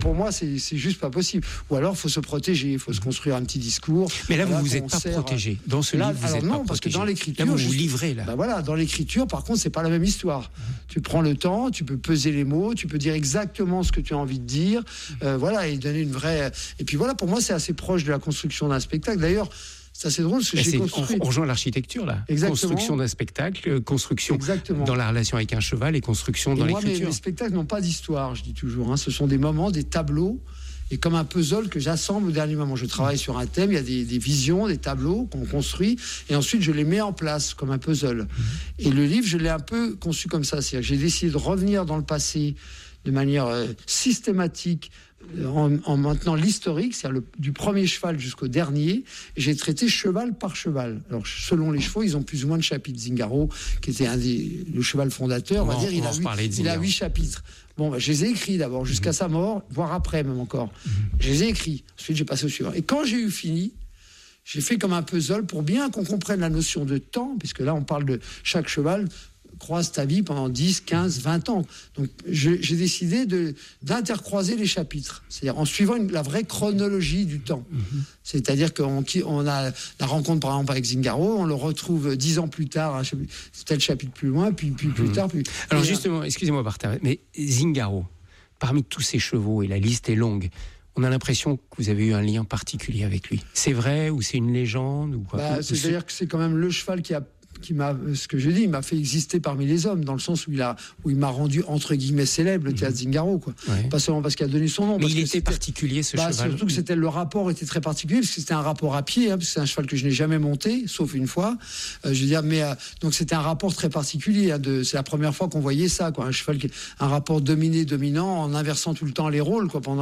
pour moi, c'est juste pas possible. Ou alors, il faut se protéger, il faut se construire un petit discours. Mais là, vous n'êtes pas protégé. Dans ce livre, vous n'êtes pas protégé. Non, parce que dans l'écriture... Là, vous vous livrez, là. Ben voilà, dans l'écriture, par contre, c'est pas la même histoire. Tu prends le temps, tu peux peser les mots, tu peux dire exactement ce que tu as envie de dire, voilà, et donner une vraie... Et puis voilà, pour moi, c'est assez proche de la construction d'un spectacle. D'ailleurs, c'est assez drôle, parce que j'ai construit... On rejoint l'architecture, là. Exactement. Construction d'un spectacle, construction dans la relation avec un cheval et construction dans l'écriture. Mes spectacles n'ont pas d'histoire, je dis toujours. Ce sont des moments, des tableaux, et comme un puzzle que j'assemble au dernier moment. Je travaille sur un thème, il y a des visions, des tableaux qu'on construit, et ensuite je les mets en place comme un puzzle. Et le livre, je l'ai un peu conçu comme ça. C'est-à-dire que j'ai décidé de revenir dans le passé de manière systématique, en maintenant l'historique, c'est-à-dire du premier cheval jusqu'au dernier, et j'ai traité cheval par cheval. Alors, selon les chevaux, ils ont plus ou moins de chapitres. Zingaro, qui était le cheval fondateur, on va dire, il a 8 chapitres. Bon, je les ai écrits d'abord, jusqu'à sa mort, voire après même encore. Je les ai écrits. Ensuite, j'ai passé au suivant. Et quand j'ai eu fini, j'ai fait comme un puzzle pour bien qu'on comprenne la notion de temps, puisque là, on parle de chaque cheval croise ta vie pendant 10, 15, 20 ans. Donc, j'ai décidé d'intercroiser les chapitres. C'est-à-dire en suivant la vraie chronologie du temps. C'est-à-dire qu'on a la rencontre, par exemple, avec Zingaro, on le retrouve 10 ans plus tard, tel chapitre plus loin, puis plus tard. Alors, justement, excusez-moi, Martin, mais Zingaro, parmi tous ces chevaux, et la liste est longue, on a l'impression que vous avez eu un lien particulier avec lui. C'est vrai ou c'est une légende ou quoi? C'est-à-dire que c'est quand même le cheval qui m'a, ce que je dis, il m'a fait exister parmi les hommes, dans le sens où il m'a rendu entre guillemets célèbre, le théâtre Zingaro, quoi. Ouais. Pas seulement parce qu'il a donné son nom. Mais il était particulier, ce cheval. Surtout que le rapport était très particulier, parce que c'était un rapport à pied, parce que c'est un cheval que je n'ai jamais monté, sauf une fois. Je veux dire, donc c'était un rapport très particulier. C'est la première fois qu'on voyait ça, quoi. Un cheval un rapport dominé-dominant, en inversant tout le temps les rôles, quoi.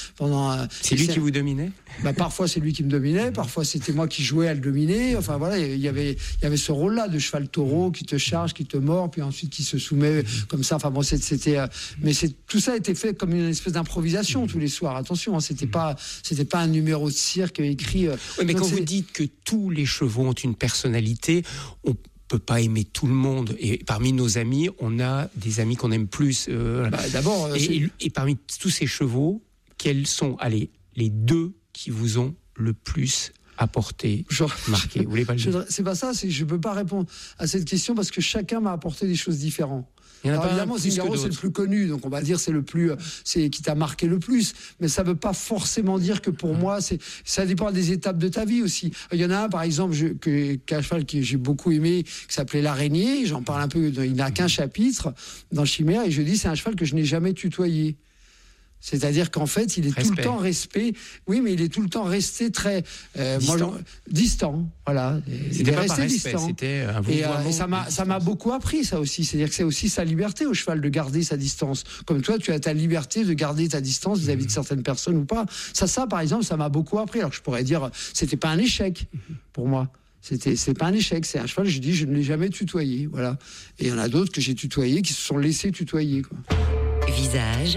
C'est lui qui vous dominait? Parfois c'est lui qui me dominait, parfois c'était moi qui jouais à le dominer. Enfin voilà, il y avait ce rôle-là de cheval taureau qui te charge, qui te mord, puis ensuite qui se soumet comme ça. Enfin bon, mais tout ça a été fait comme une espèce d'improvisation tous les soirs. Attention, c'était pas un numéro de cirque écrit. Oui, mais quand vous dites que tous les chevaux ont une personnalité, on peut pas aimer tout le monde. Et parmi nos amis, on a des amis qu'on aime plus. D'abord, et parmi tous ces chevaux, quels sont, les 2 qui vous ont le plus apporté, marqué? Vous voulez pas le dire? C'est pas ça, je peux pas répondre à cette question parce que chacun m'a apporté des choses différentes. Alors évidemment, Zingaro, c'est le plus connu, donc on va dire c'est qui t'a marqué le plus. Mais ça veut pas forcément dire que pour moi, ça dépend des étapes de ta vie aussi. Il y en a un, par exemple, qu'un cheval que j'ai beaucoup aimé, qui s'appelait l'Araignée. J'en parle un peu, il n'a qu'un chapitre dans le Chimère, et je dis c'est un cheval que je n'ai jamais tutoyé. C'est-à-dire qu'en fait, il est tout le temps resté. Oui, mais il est tout le temps resté très distant. Voilà. C'était pas par respect, c'était un vouvoiement. Et ça m'a beaucoup appris, ça aussi. C'est-à-dire que c'est aussi sa liberté au cheval de garder sa distance. Comme toi, tu as ta liberté de garder ta distance vis-à-vis de certaines personnes ou pas. Ça, par exemple, ça m'a beaucoup appris. Alors que je pourrais dire, c'était pas un échec pour moi. C'est pas un échec, c'est un cheval, je dis, je ne l'ai jamais tutoyé. Voilà. Et il y en a d'autres que j'ai tutoyés qui se sont laissés tutoyer, quoi. Visage.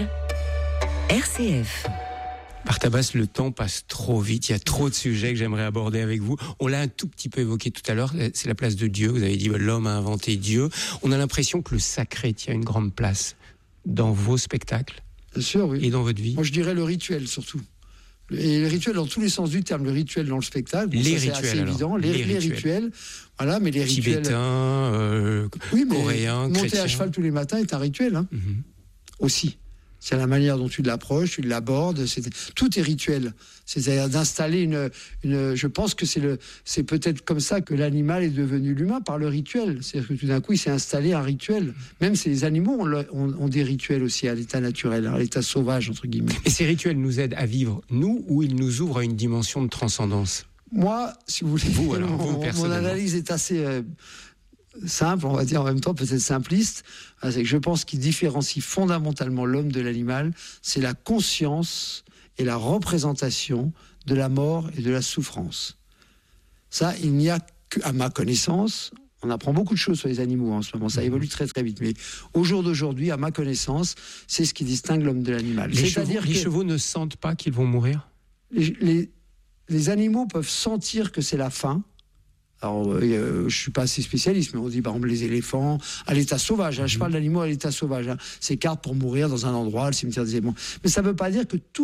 RCF. Bartabas, le temps passe trop vite, il y a trop de sujets que j'aimerais aborder avec vous. On l'a un tout petit peu évoqué tout à l'heure, c'est la place de Dieu. Vous avez dit l'homme a inventé Dieu. On a l'impression que le sacré tient une grande place dans vos spectacles. Bien sûr, oui. Et dans votre vie. Moi, je dirais le rituel surtout. Et le rituel dans tous les sens du terme, le rituel dans le spectacle. Les rituels, c'est assez évident. Les rituels. Voilà, mais les rituels. Tibétains, coréens, monter chrétiens. à cheval tous les matins est un rituel, aussi. C'est la manière dont tu l'approches, tu l'abordes. Tout est rituel. C'est-à-dire d'installer je pense que c'est peut-être comme ça que l'animal est devenu l'humain, par le rituel. C'est-à-dire que tout d'un coup, il s'est installé un rituel. Même les animaux ont des rituels aussi à l'état naturel, à l'état sauvage, entre guillemets. Et ces rituels nous aident à vivre, nous, ou ils nous ouvrent à une dimension de transcendance? Moi, si vous voulez, mon analyse est assez simple, on va dire en même temps peut-être simpliste. C'est que je pense qu'il différencie fondamentalement l'homme de l'animal, c'est la conscience et la représentation de la mort et de la souffrance. Ça, il n'y a qu'à ma connaissance, on apprend beaucoup de choses sur les animaux en ce moment, ça évolue très très vite, mais au jour d'aujourd'hui, à ma connaissance, c'est ce qui distingue l'homme de l'animal. Les chevaux ne sentent pas qu'ils vont mourir? Les animaux peuvent sentir que c'est la fin. Alors, je suis pas assez spécialiste, mais on dit par exemple les éléphants à l'état sauvage. Je parle d'animaux à l'état sauvage. Ces cartes pour mourir dans un endroit, le cimetière des éléphants. Mais ça veut pas dire que tout